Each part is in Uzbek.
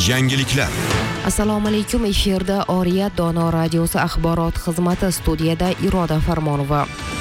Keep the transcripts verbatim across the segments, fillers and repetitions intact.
Yangiliklar. Assalomu alaykum, efirda Oriyat Dono radiosi axborot xizmati, studiyada Iroda Farmonova.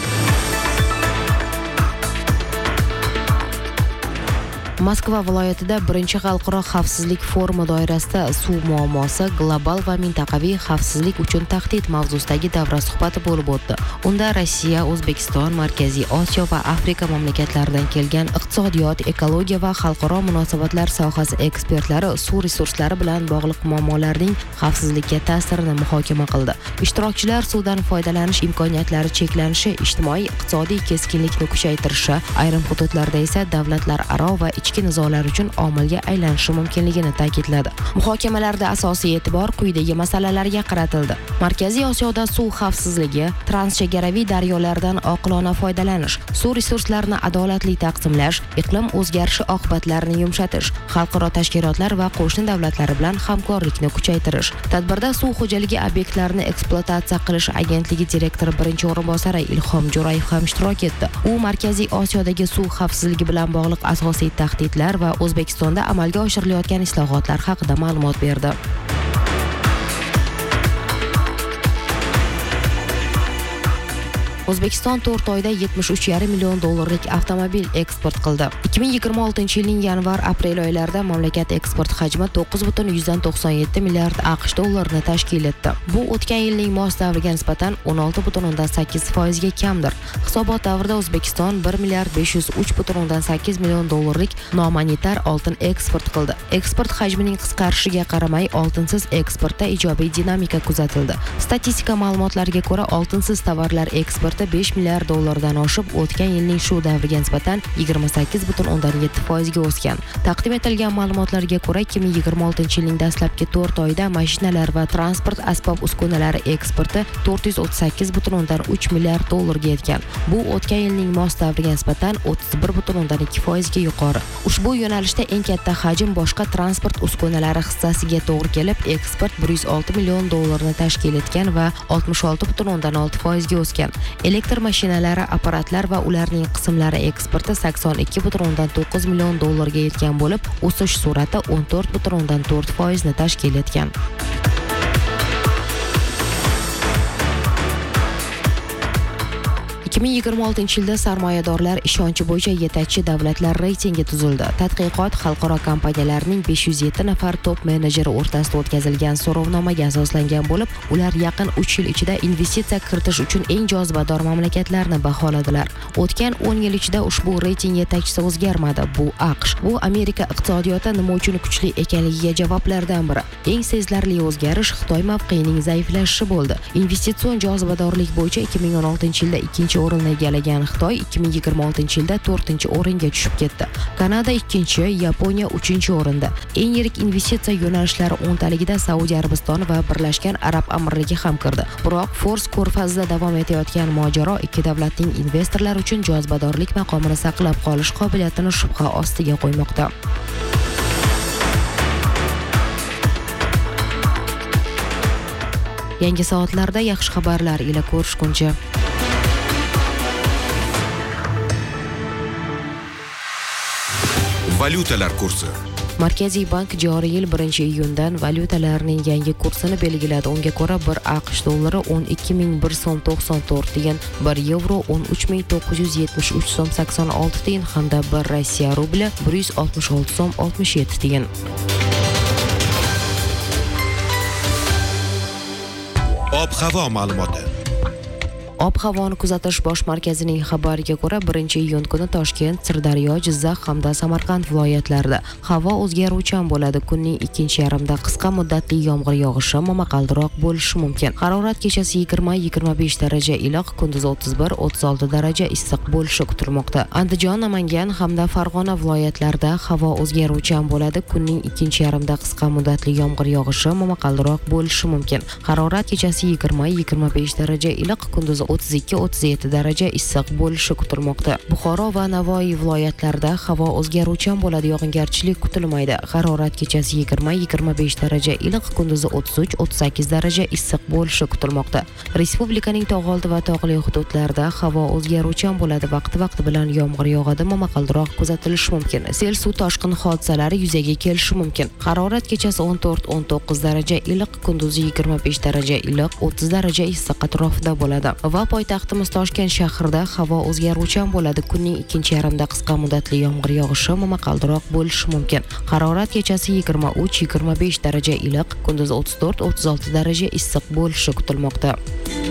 Moskva viloyatida birinchi xalqaro xavfsizlik forumi doirasida suv muammosi, global va mintaqaviy xavfsizlik uchun tahdid mavzusidagi davra suhbati bo'lib o'tdi. Unda Rossiya, O'zbekiston, Markaziy Osiyo va Afrika mamlakatlaridan kelgan iqtisodiyot, ekologiya va xalqaro munosabatlar sohasi ekspertlari suv resurslari bilan bog'liq muammolarning xavfsizlikka ta'sirini muhokama qildi. Ishtirokchilar suvdan foydalanish imkoniyatlari cheklanishi, ijtimoiy-iqtisodiy keskinlikni kuchaytirishi, ayrim hududlarda esa davlatlararo va ichki nizolar uchun omilga aylanishi mumkinligini ta'kidladi. Muhokamalarda asosiy e'tibor quyidagi masalalarga qaratildi. Markaziy Osiyoda suv xavfsizligi, transchegaraviy daryolardan oqilona foydalanish, suv resurslarini adolatli taqsimlash, iqlim o'zgarishi oqibatlarini yumshatish, xalqaro tashkilotlar va qo'shni davlatlar bilan hamkorlikni kuchaytirish. Tadbirda suv xo'jaligi obyektlarini ekspluatatsiya qilish agentligi direktori birinchi o'rinbosari Ilhom Jo'rayev ham ishtirok etdi. U Markaziy Osiyodagi suv xavfsizligi bilan bog'liq asosiy tahdidlar va O'zbekistonda amalga oshirilayotgan islohotlar haqida ma'lumot berdi. O'zbekiston to'rt oyda yetmish uch yarim million dollarlik avtomobil eksport qildi. ikki ming yigirma oltinchi yilning yanvar-aprel oylarida mamlakat eksport hajmi to'qqiz butun yuzdan to'qson yetti milliard AQSh dollarini tashkil etdi. Bu o'tgan yilning mos davriga nisbatan o'n olti butun sakkiz foizga kamdir. Hisobot davrida O'zbekiston bir milliard besh yuz uch butun sakkiz million dollarlik nomonitar oltin eksport qildi. Eksport hajmining qisqarishiga qaramay, oltinsiz eksportda ijobiy dinamika kuzatildi. Statistika ma'lumotlariga ko'ra, oltinsiz tovarlar eksporti besh milliard dollardan oshib, o'tgan yilning shu davriga nisbatan yigirma sakkiz butun yetti foizga o'sgan. Taqdim etilgan ma'lumotlarga ko'ra, ikki ming yigirma oltinchi yilning dastlabki to'rt oyida mashinalar va transport asbob-uskunalari eksporti to'rt yuz o'ttiz sakkiz butun uch milliard dollarga yetgan. Bu o'tgan yilning mos davriga nisbatan o'ttiz bir butun ikki foizga yuqori. Ushbu yo'nalishda eng katta hajm boshqa transport uskunalari hissasiga to'g'ri kelib, eksport bir yuz olti million dollarni tashkil etgan va oltmish olti butun olti foizga o'sgan. Elektr mashinalari, apparatlar va ularning qismlari eksporti sakson ikki butun to'qqiz million dollarga yetgan bo'lib, o'sish sur'ati o'n to'rt butun to'rt foizni tashkil etgan. ikki ming yigirma oltinchi yilda sarmoyadorlar ishonchi bo'yicha yetakchi davlatlar reytingi tuzildi. Tadqiqot xalqaro kompaniyalarning besh yuz yetti nafar top menejeri o'rtasida o'tkazilgan so'rovnomaga asoslangan bo'lib, ular yaqin uch yil ichida investitsiya kiritish uchun eng jozibador mamlakatlarni baholadilar. O'tgan o'n yil ichida ushbu reyting yetakchisi o'zgarmadi. Bu AQSh. Bu Amerika iqtisodiyoti nima uchun kuchli ekanligiga javoblardan biri. Eng sezilarli o'zgarish Xitoy mavqeyining zaiflashishi bo'ldi. Investitsion jozibadorlik bo'yicha ikki ming o'n oltinchi yilda ikkinchi o'rinni egallagan Xitoy ikki ming yigirma oltinchi yilda to'rtinchi o'ringa tushib ketdi. Kanada ikkinchi, Yaponiya uchinchi o'rinda. Eng yirik investitsiya yo'nalishlari o'ntaligida Saudiya Arabistoni va Birlashgan Arab Amirligi ham kirdi. Biroq Fors ko'rfazida davom etayotgan mojaro ikki davlatning investorlar uchun jozibadorlik maqomini saqlab qolish qobiliyatini shubha ostiga qo'ymoqda. Yangi soatlarda yaxshi xabarlar ila ko'rishguncha. Valyutalar kursi. Markaziy bank joriy yil birinchi iyundan valyutalarning yangi kursini belgiladi. Unga ko'ra, bir AQSh dollari o'n ikki ming bir so'm to'qson to'rt tiyin, bir yevro o'n uch ming to'qqiz yuz yetmish uch so'm sakson olti tiyin hamda bir Rossiya rubli bir yuz oltmish olti so'm oltmish yetti tiyin. Ob-havo ma'lumoti. Ob-havoni kuzatish bosh markazining xabariga ko'ra, birinchi iyun kuni Toshkent, Sirdaryo, Jizzax hamda Samarqand viloyatlarida havo o'zgaruvchan bo'ladi. Kunning ikkinchi yarmida qisqa muddatli yomg'ir yog'ishi, momaqaldiroq bo'lishi mumkin. Harorat kechasi yigirma yigirma besh daraja iliq, kunduz o'ttiz bir o'ttiz olti daraja issiq bo'lishi kutilmoqda. Andijon, Namangan hamda Farg'ona viloyatlarida havo o'zgaruvchan bo'ladi. Kunning ikkinchi yarmida qisqa muddatli yomg'ir yog'ishi, momaqaldiroq bo'lishi mumkin. Harorat kechasi yigirma yigirma besh daraja iliq, kunduz o'ttiz ikki o'ttiz yetti daraja issiq bo'lishi kutilmoqda. Buxoro va Navoiy viloyatlarida havo o'zgaruvchan bo'ladi, yog'ingarchilik kutilmaydi. Harorat kechasi yigirma yigirma besh daraja iliq, kunduzi o'ttiz uch o'ttiz sakkiz daraja issiq bo'lishi kutilmoqda. Respublikaning tog' oldi va tog'li hududlarida havo o'zgaruvchan bo'ladi, vaqti-vaqti bilan yomg'ir yog'adi, momaqaldiroq kuzatilishi mumkin. Sel, suv toshqin hodisalari yuzaga kelishi mumkin. Harorat kechasi o'n to'rt o'n to'qqiz daraja iliq, kunduzi yigirma besh daraja iliq, o'ttiz daraja issiq atrofida bo'ladi. Va poytaxtimiz Toshkent shahrida havo o'zgaruvchan bo'ladi. Kunning ikkinchi yarimida qisqa muddatli yomg'ir yog'ishi, momaqaldiroq bo'lishi mumkin. Harorat kechasi yigirma uch yigirma besh daraja iliq, kunduzi o'ttiz to'rt o'ttiz olti daraja issiq bo'lishi kutilmoqda.